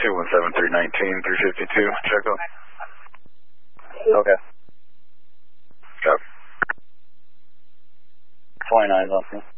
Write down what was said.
217-319, 352, check up. Okay. Copy. 29 is on scene.